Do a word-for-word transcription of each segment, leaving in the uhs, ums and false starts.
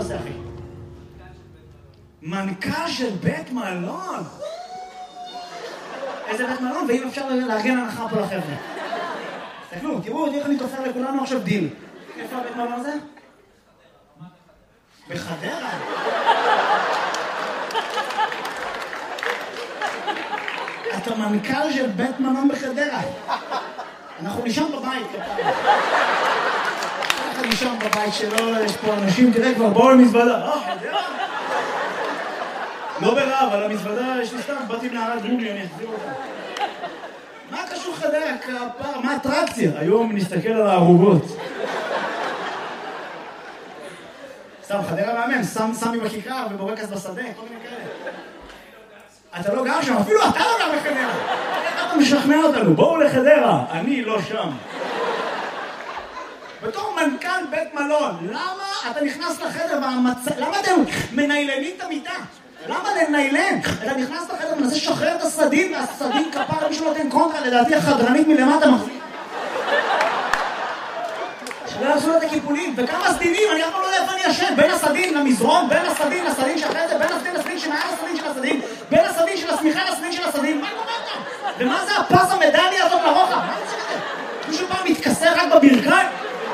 עושה, אחי? מנכ"ל של בית מלון? איזה בית מלון? ואם אפשר לארגן הנחה פה לחבר'ה. תסתכלו, תראו, איך אני תופר לכולנו עכשיו דיל. איפה הבית מלון הזה? בחדרה. אתה מנכ"ל של בית מלון בחדרה. אנחנו נשאם בבית. אנחנו נשאם בבית שלו, יש פה אנשים, תראה כבר, בואו למזוודה. אה, חדרה? לא ברע, אבל המזוודה יש לי סתם, באתי מנערת גוגלי, אני אחזיר אותה. מה קשור חדרה? כפר, מה האטרקציה? היום נסתכל על הערוגות. סתם, חדרה מאמן, סמי בכיכר ובורקס בשדה, כל מיני כאלה. אתה לא גר שם, אפילו אתה לא גר בחדרה. איך אתה משכנע אותנו? בואו לחדרה, אני לא שם. בתור מנכ"ל בית מלון, למה אתה נכנס לחדר והמצ... למה אתם מניילנים את המיטה? למה לניילן? אתה נכנס לחדר ומנסה לשחרר את הסדין, והסדין כפר מישהו נותן קונטרה, לדעתי החדרנית מלמטה מחזיק. שלא יעשו לו את הקיפולים, וכמה סדינים, אני אף פעם לא יודע איפה אני ישן, בין הסדין למזרון, בין הסדין לסדין שאחרי זה, בין הסדין לסדין שמעל הסדין של הסדין, בין הסדין של השמיכה לסדין של הסדין, מה קורה כאן? ומה זה הפס המדליה הזאת לרוחב? מה זה כזה? מישהו פעם מתכסר רק בברכיים?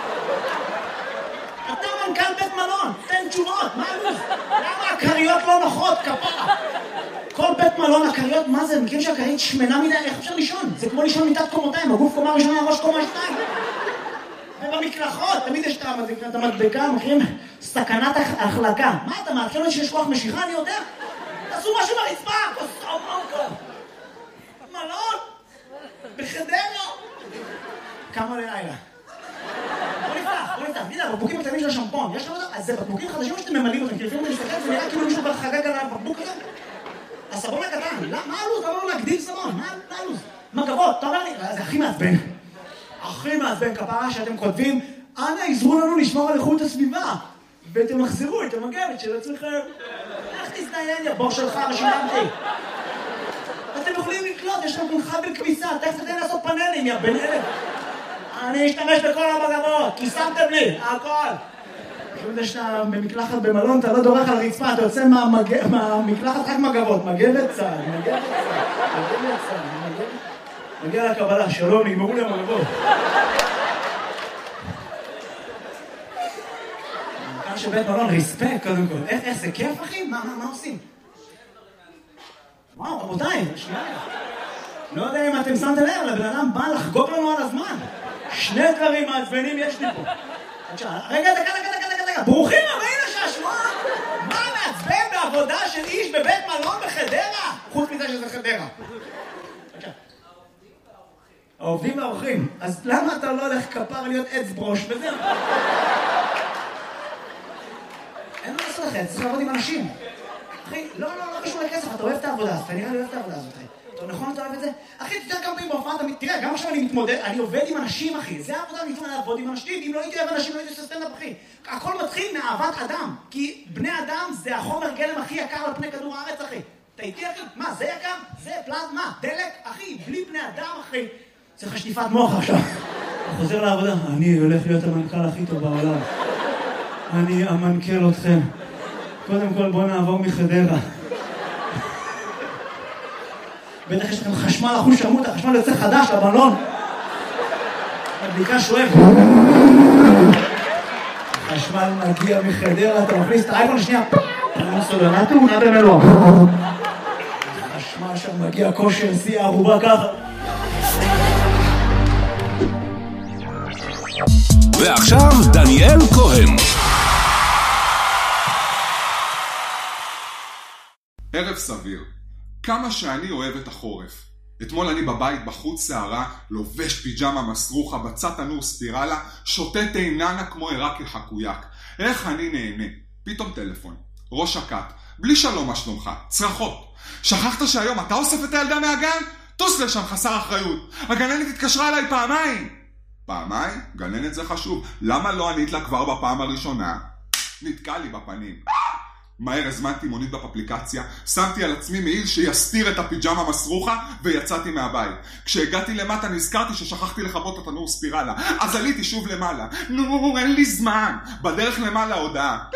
אתה מנכ"ל בית מלון, תן תשובות, מה הלו"ז? למה הקריות לא נוחות, כפרה? כל בית מלון, הקריות, מה זה? מכירים שהקרית שמנה מדי, איך אפשר לישון? זה כמו לישון מיטת קומותיים, הגוף קומה ראשונה, ראש קומה שתיים. ובמקלחות, תמיד יש את המדבקה, מכירים? סכנת החלקה. מה אתה מעדכן לי שיש כוח משיכה? אני יודע. תעשו משהו ברצפה, כוסו מונקו. מלון, בחדרה. כמה לילה. בוא נפתח, בוא נפתח. תגיד, הבקבוקים הקטנים של השמפון, יש לך אותם? אז זה בקבוקים חדשים או שאתם ממלאים אותם? כי לפעמים אני מסתכל, זה נראה כאילו מישהו חגג על הבקבוק הזה. הסבון הקטן, מה הלו"ז? למה לא להגדיל סבון? מה הלו"ז? מגבות, אתה אומר לי, זה הכי מעצבן. הכי מעצבן כפרה שאתם כותבים, אנא עזרו לנו לשמור על איכות הסביבה, ותמחזרו את המגבת של עצמכם. איך תזדיין, יא בור שלך, שילמתי. אתם יכולים לקלוט, יש לכם חבל כביסה, תכף תתן לעשות פאנלים, יא בן אלף. אני אשתמש בכל המגבות, כי שמתם לי, הכל. כשאתה שאתה במקלחת במלון, אתה לא דורך על רצפה, אתה יוצא מהמקלחת רק מגבות, מגבת צהל, מגבת צהל, מגבת צהל, מגבת... מגיע לקבלה, שלום, נגמרו לי המגבות. מנכ"ל של בית מלון, ריספקט קודם כל. איך זה כיף, אחי? מה עושים? וואו, רבותיי, שנייה. לא יודע אם אתם שמתם לב, לבן אדם בא לחגוג לנו על הזמן. שני דברים מעצבנים יש לי פה. רגע, דקה, דקה, דקה, דקה. ברוכים הבאים לשעשוע. מה מעצבן בעבודה של איש בבית מלון בחדרה? חוץ מזה שזה חדרה. העובדים והאורחים. אז למה אתה לא הולך כפר להיות עץ ברוש וזהו? אין מה לעשות לכם, צריך לעבוד עם אנשים. אחי, לא, לא, לא קשור לכסף, אתה אוהב את העבודה, אז אתה נראה לי אוהב את העבודה הזאת, אחי. אתה נכון, אתה אוהב את זה? אחי, תתאר כמה פעמים בהופעה, תראה, גם עכשיו אני מתמודד, אני עובד עם אנשים, אחי. זה העבודה, אני מתמודד לעבוד עם אנשים, אם לא הייתי אוהב אנשים, לא הייתי עושה סטנדאפ, אחי. הכל מתחיל מאהבת אדם, כי בני אדם זה החומר גלם הכי יקר על פני כדור הארץ, אחי. אתה איתי, אחי? מה, זה יקר? זה פלזמה, דלק, אחי, בלי בני אדם, אחי. צריך שטיפת מוח עכשיו. הוא חוזר לעבודה. אני הולך להיות המנכ"ל הכי טוב בעולם. אני אמנכ"ל אתכם. קודם כל בוא נעבור מחדרה. בטח יש לכם חשמל אחוז שמות, החשמל יוצא חדש למלון. הבדיקה שואב. החשמל מגיע מחדרה, אתה מכניס את האייפון שנייה. אני סולנה תאונה במלוא. החשמל שם מגיע כושר, שיא הערובה ככה. ועכשיו דניאל כהן. ערב סביר. כמה שאני אוהב את החורף. אתמול אני בבית בחוץ סערה, לובש פיג'מה מסרוחה, בצד תנור ספירלה, שותה תאיננה כמו עיראקי חקויק. איך אני נהנה. פתאום טלפון. ראש הקט. בלי שלום מה שלומך. צרחות. שכחת שהיום אתה אוסף את הילדה מהגן? טוס לשם חסר אחריות. הגננת התקשרה אליי פעמיים. פעמיים? גננת זה חשוב. למה לא ענית לה כבר בפעם הראשונה? נתקע לי בפנים. מהר הזמנתי מונית באפליקציה, שמתי על עצמי מעיל שיסתיר את הפיג'מה מסרוחה ויצאתי מהבית. כשהגעתי למטה נזכרתי ששכחתי לכבות את התנור ספירלה, אז עליתי שוב למעלה. נו, אין לי זמן. בדרך למעלה הודעה. טיט טיט,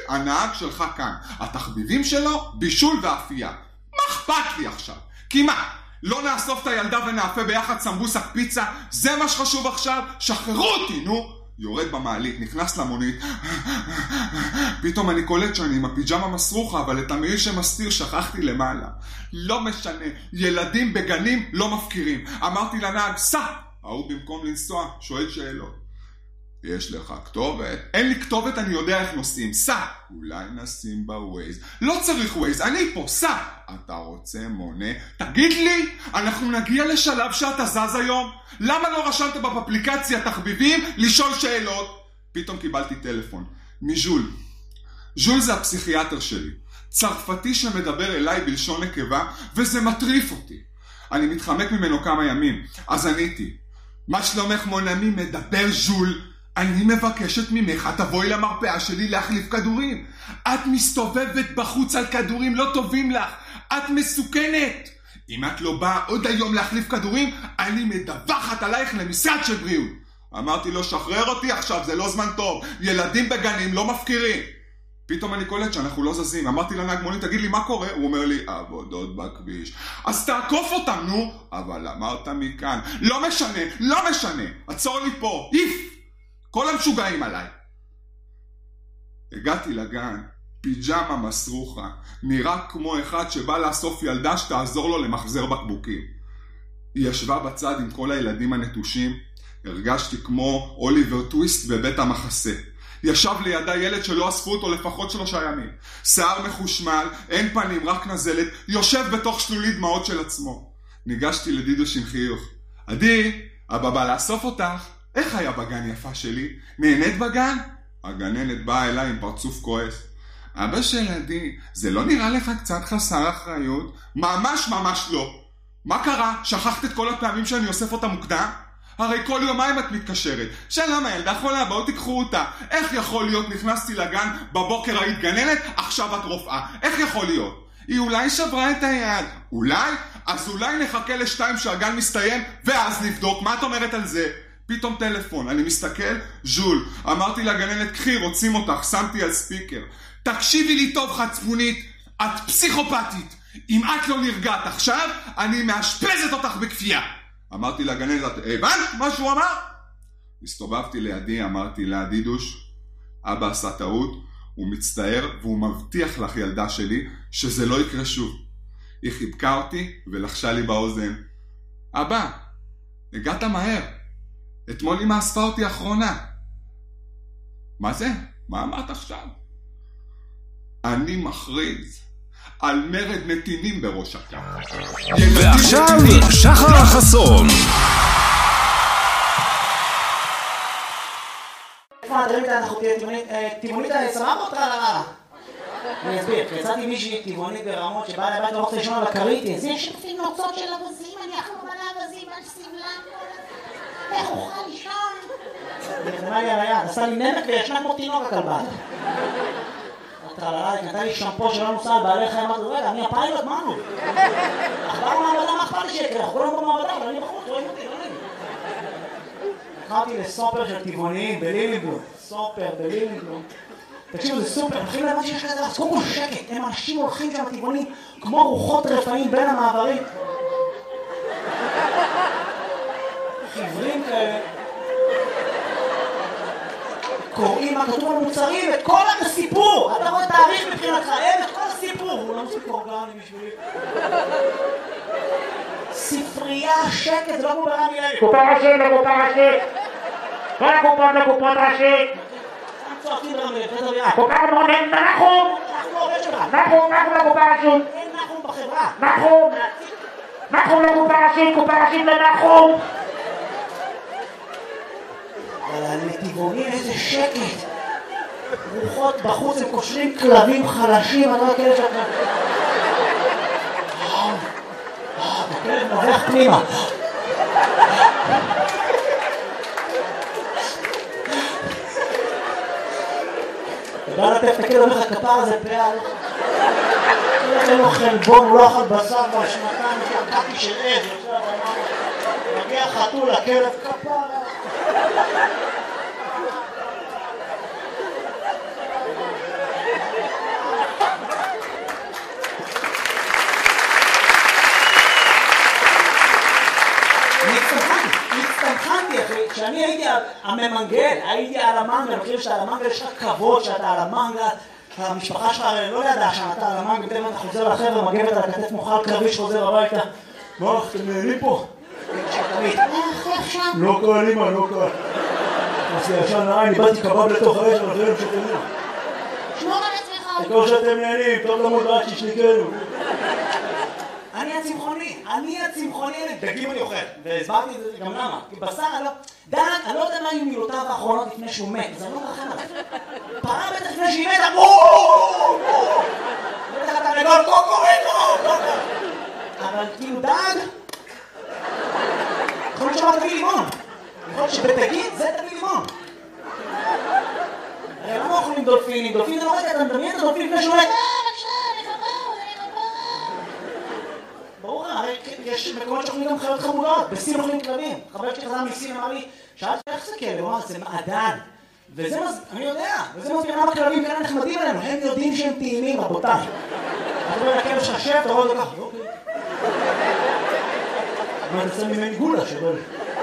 הנהג שלך כאן. התחביבים שלו, בישול ואפייה. מה אכפת לי עכשיו? כי מה? לא נאסוף את הילדה ונאפה ביחד סמבוסק פיצה? זה מה שחשוב עכשיו? שחררו אותי, נו! יורד במעלית, נכנס למונית. פתאום אני קולט שאני עם הפיג'מה מסרוחה, אבל את המעיל שמסתיר שכחתי למעלה. לא משנה, ילדים בגנים לא מפקירים. אמרתי לנהג, סע! ההוא במקום לנסוע, שואל שאלות. יש לך כתובת? אין לי כתובת, אני יודע איך נוסעים. סע! אולי נשים בווייז. לא צריך ווייז, אני פה, סע! אתה רוצה מונה? תגיד לי, אנחנו נגיע לשלב שאתה זז היום? למה לא רשמת באפליקציה תחביבים לשאול שאלות? פתאום קיבלתי טלפון מז'ול. ז'ול זה הפסיכיאטר שלי. צרפתי שמדבר אליי בלשון נקבה, וזה מטריף אותי. אני מתחמק ממנו כמה ימים. אז עניתי, מה שלומך מונמי? מדבר ז'ול. אני מבקשת ממך, תבואי למרפאה שלי להחליף כדורים. את מסתובבת בחוץ על כדורים לא טובים לך. את מסוכנת. אם את לא באה עוד היום להחליף כדורים, אני מדווחת עלייך למשרד של בריאות. אמרתי לו, שחרר אותי עכשיו, זה לא זמן טוב. ילדים בגנים לא מפקירים. פתאום אני קולט שאנחנו לא זזים. אמרתי לנהג מונית, תגיד לי מה קורה? הוא אומר לי, עבודות בכביש. אז תעקוף אותם, נו. אבל אמרת מכאן. לא משנה, לא משנה. עצור לי פה. איף. כל המשוגעים עליי. הגעתי לגן, פיג'מה מסרוחה, נראה כמו אחד שבא לאסוף ילדה שתעזור לו למחזר בקבוקים. היא ישבה בצד עם כל הילדים הנטושים, הרגשתי כמו אוליבר טוויסט בבית המחסה. ישב לידה ילד שלא אספו אותו לפחות שלושה ימים. שיער מחושמל, אין פנים, רק נזלת, יושב בתוך שלולית דמעות של עצמו. ניגשתי לדידוש עם חיוך. עדי, אבא בא לאסוף אותך. איך היה בגן יפה שלי? נהנית בגן? הגננת באה אליי עם פרצוף כועס. אבא של עדי, זה לא נראה לך קצת חסר אחריות? ממש ממש לא. מה קרה? שכחת את כל הפעמים שאני אוסף אותה מוקדם? הרי כל יומיים את מתקשרת. שלום הילדה חולה, בואו תיקחו אותה. איך יכול להיות? נכנסתי לגן, בבוקר היית גננת, עכשיו את רופאה. איך יכול להיות? היא אולי שברה את היד. אולי? אז אולי נחכה לשתיים שהגן מסתיים, ואז נבדוק. מה את אומרת על זה? פתאום טלפון, אני מסתכל, ז'ול. אמרתי לגננת, קחי, רוצים אותך, שמתי על ספיקר. תקשיבי לי טוב חצפונית, את פסיכופתית. אם את לא נרגעת עכשיו, אני מאשפזת אותך בכפייה. אמרתי לגננת, הבנת מה שהוא אמר? הסתובבתי לידי, אמרתי לה, דידוש, אבא עשה טעות, הוא מצטער והוא מבטיח לך ילדה שלי שזה לא יקרה שוב. היא חיבקה אותי ולחשה לי באוזן. אבא, הגעת מהר. אתמול אמא אספה אותי אחרונה. מה זה? מה אמרת עכשיו? אני מכריז על מרד נתינים בראש הקו. ועכשיו שחר החסון. איפה הדברים כאן אנחנו טבעונית סבבה אותך על הרעה? אני אסביר, כי יצאתי מישהי טבעונית ברמות שבאה לבית ולא רוצה לשמוע על הקריטי. זה שפים נוצות של אבזים, אני אחלום על האבזים, על סבלם. איך אוכל לישון? נחתמה לי על היד, עשה לי נמק וישנה כמו תינוק הכלבה. טרללה, היא נתנה לי שמפו שלא נוסע על בעלי חיים, אמרתי, רגע, אני הפיילוט, מה נו? אכבר מעבדה, מה אכפת לי שיקרה? אנחנו כולם במעבדה, אבל אני בחוץ, רואים אותי, לא נעים. הלכתי לסופר של טבעוניים בלילינגלום, סופר בלילינגלום. תקשיבו, זה סופר, מתחילים להבן שיש כזה, אז קודם כל שקט, הם אנשים הולכים שם טבעוניים כמו רוחות רפאים בין המעברים. חיוורים כאלה. קוראים מה כתוב על מוצרים, את כל הסיפור. אתה רואה תאריך מבחינתך, אין את כל הסיפור. הוא לא מוסיף אורגני בשבילי. ספרייה, שקט, זה לא כמו ברמי לוי. קופה ראשית לקופה ראשית. כל הקופות לקופות ראשית. הם צועקים ברמי לוי, זה דברייה. קופה מונן, נחום. אנחנו עובד שלך. נחום, נחום לקופה ראשית. אין נחום בחברה. נחום. נחום לקופה ראשית, קופה ראשית לנחום. אבל הנתיבונים איזה שקט. רוחות בחוץ הם קושרים כלבים חלשים, אני לא הכלב שלך. הכלב נובח פנימה. ובא לטף את הכלב הולך הכפר הזה פעל. אין לו חלבון, הוא לא אכל בשר כבר שנתיים, שקעתי של עז. מגיע חתול, הכלב כפר. כשאני הייתי הממנגל, הייתי על המנגל, מכיר שאתה על המנגל, יש לך כבוד שאתה על המנגל, המשפחה שלך לא ידעה שאתה על המנגל, בטבע אתה חוזר לחבר'ה, מגבת על הכתף מוכר קרבי שחוזר הביתה. מה, אתם נהנים פה? לא קל, אמא, לא קל. עושה ישן נעי, אני באתי קבב לתוך האש, אבל זה לא שתהנו. שמור על עצמך. תקור שאתם נהנים, טוב למוד רק שישניקנו. אני הצמחוני, אני הצמחוני, דגים אני אוכל, והסברתי את זה גם למה, כי בשר, אני לא, דן, אני לא יודע מה היו מילותיו האחרונות לפני שהוא מת, זה לא מרחם עליו. פרה בטח לפני שהיא מתה, בואו! בטח אתה לגול, קוקוריקו! אבל כאילו דג, יכול להיות שמה תביא לימון, יכול להיות שבדגים זה תביא לימון. הרי למה אוכלים דולפינים? דולפין זה לא רגע, אתה מדמיין את הדולפין לפני שהוא מת. ברור, הרי יש מקומות שאוכלים גם חיות חמודות, בסין אוכלים כלבים. חבר שלי חזר מסין אמר לי, שאלתי איך זה כאלה? הוא אמר, זה מעדן. וזה מז... אני יודע, וזה מסביר למה כלבים כאלה נחמדים עלינו, הם יודעים שהם טעימים, רבותיי. אתה רואה לכלב ששב, אתה רואה אותו ככה, אוקיי. אבל זה ממני גולה שבל.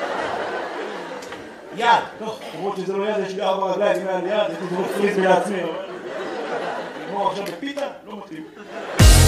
יד, טוב, למרות שזה לא יד, יש לי ארבע רגליים, זה מעל יד, יש לי זרוק פריז לעצמי, אבל... נגמור עכשיו בפיתה, לא מתאים.